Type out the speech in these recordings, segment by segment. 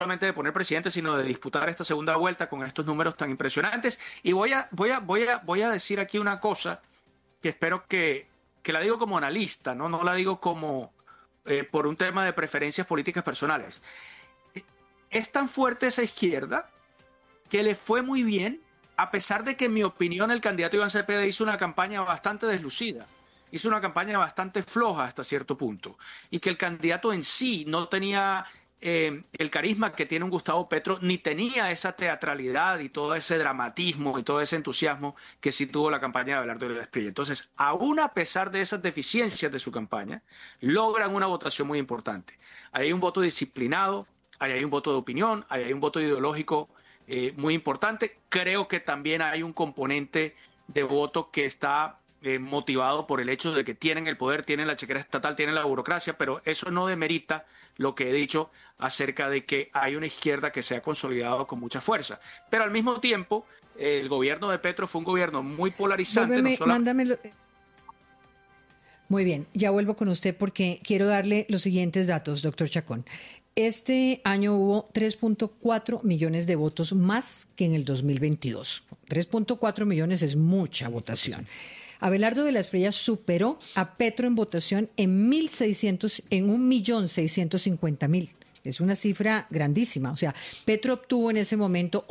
solamente de poner presidente, sino de disputar esta segunda vuelta con estos números tan impresionantes. Y voy a decir aquí una cosa que espero que la digo como analista, ¿no? No la digo como por un tema de preferencias políticas personales. Es tan fuerte esa izquierda que le fue muy bien, a pesar de que, en mi opinión, el candidato Iván Cepeda hizo una campaña bastante deslucida, hizo una campaña bastante floja hasta cierto punto, y que el candidato en sí no tenía el carisma que tiene un Gustavo Petro, ni tenía esa teatralidad y todo ese dramatismo y todo ese entusiasmo que sí tuvo la campaña de Abelardo de la Espriella. Entonces, aún a pesar de esas deficiencias de su campaña, logran una votación muy importante. Ahí hay un voto disciplinado, ahí hay un voto de opinión, ahí hay un voto ideológico muy importante. Creo que también hay un componente de voto que está motivado por el hecho de que tienen el poder, tienen la chequera estatal, tienen la burocracia, pero eso no demerita lo que he dicho acerca de que hay una izquierda que se ha consolidado con mucha fuerza. Pero al mismo tiempo, el gobierno de Petro fue un gobierno muy polarizante. Mándamelo. Muy bien, ya vuelvo con usted porque quiero darle los siguientes datos, doctor Chacón. Este año hubo 3.4 millones de votos más que en el 2022. 3.4 millones es mucha votación. Abelardo de la Espriella superó a Petro en votación en 1.650.000. Es una cifra grandísima. O sea, Petro obtuvo en ese momento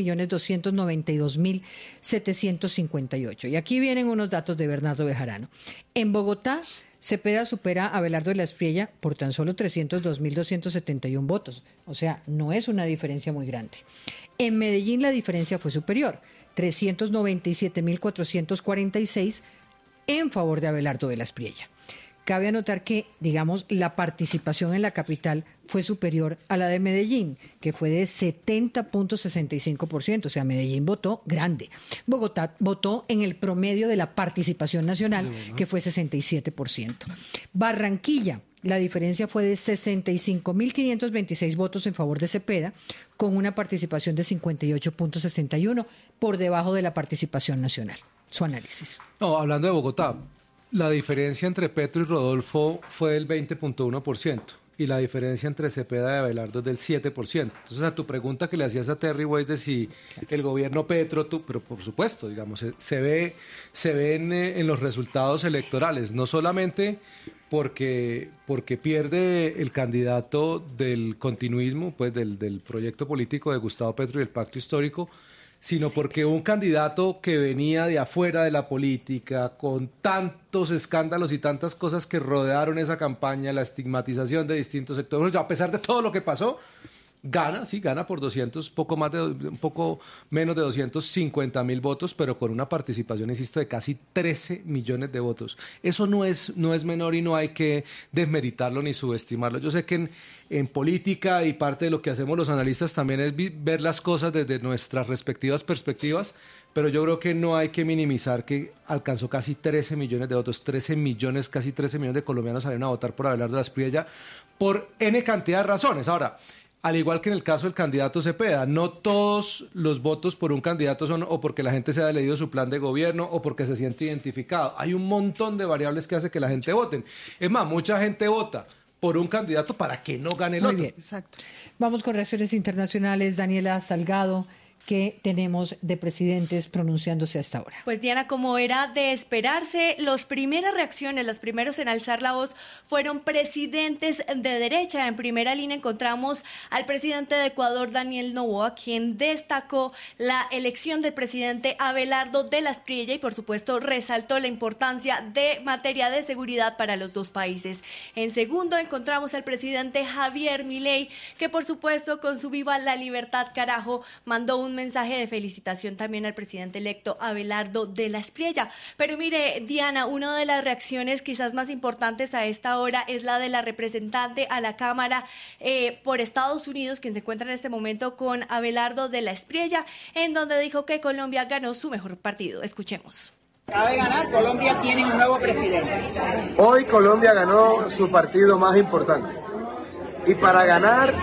11.292.758. Y aquí vienen unos datos de Bernardo Bejarano. En Bogotá, Cepeda supera a Abelardo de la Espriella por tan solo 302.271 votos. O sea, no es una diferencia muy grande. En Medellín la diferencia fue superior, 397.446 en favor de Abelardo de la Espriella. Cabe anotar que, digamos, la participación en la capital fue superior a la de Medellín, que fue de 70.65%, o sea, Medellín votó grande. Bogotá votó en el promedio de la participación nacional, que fue 67%. Barranquilla, la diferencia fue de 65.526 votos en favor de Cepeda, con una participación de 58.61, por debajo de la participación nacional. Su análisis. No, hablando de Bogotá, la diferencia entre Petro y Rodolfo fue del 20.1% y la diferencia entre Cepeda y Abelardo es del 7%. Entonces, a tu pregunta que le hacías a Terry Weiss de si el gobierno Petro, pero por supuesto, digamos, se ve en los resultados electorales, no solamente porque pierde el candidato del continuismo, pues del proyecto político de Gustavo Petro y el pacto histórico, sino porque un candidato que venía de afuera de la política, con tantos escándalos y tantas cosas que rodearon esa campaña, la estigmatización de distintos sectores, a pesar de todo lo que pasó, gana por 200, un poco menos de 250.000 votos, pero con una participación, insisto, de casi 13 millones de votos. Eso no es menor y no hay que desmeritarlo ni subestimarlo. Yo sé que en política y parte de lo que hacemos los analistas también es ver las cosas desde nuestras respectivas perspectivas, pero yo creo que no hay que minimizar que alcanzó casi 13 millones de votos, casi 13 millones de colombianos salieron a votar por Abelardo de la Espriella por N cantidad de razones. Ahora, al igual que en el caso del candidato Cepeda, no todos los votos por un candidato son o porque la gente se haya leído su plan de gobierno o porque se siente identificado. Hay un montón de variables que hace que la gente vote. Es más, mucha gente vota por un candidato para que no gane el otro. Muy bien. Exacto. Vamos con reacciones internacionales. Daniela Salgado, ¿qué tenemos de presidentes pronunciándose hasta ahora? Pues Diana, como era de esperarse, las primeras reacciones, los primeros en alzar la voz fueron presidentes de derecha. En primera línea encontramos al presidente de Ecuador, Daniel Noboa, quien destacó la elección del presidente Abelardo de la Espriella y por supuesto resaltó la importancia de materia de seguridad para los dos países. En segundo encontramos al presidente Javier Milei, que por supuesto con su Viva la Libertad carajo mandó un mensaje de felicitación también al presidente electo Abelardo de la Espriella. Pero mire, Diana, una de las reacciones quizás más importantes a esta hora es la de la representante a la Cámara por Estados Unidos, quien se encuentra en este momento con Abelardo de la Espriella, en donde dijo que Colombia ganó su mejor partido. Escuchemos. Acaba de ganar, Colombia tiene un nuevo presidente. Hoy Colombia ganó su partido más importante. Y para ganar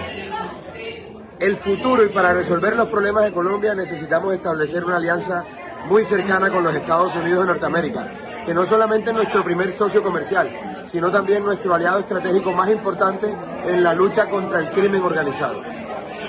el futuro y para resolver los problemas de Colombia necesitamos establecer una alianza muy cercana con los Estados Unidos de Norteamérica, que no solamente es nuestro primer socio comercial, sino también nuestro aliado estratégico más importante en la lucha contra el crimen organizado.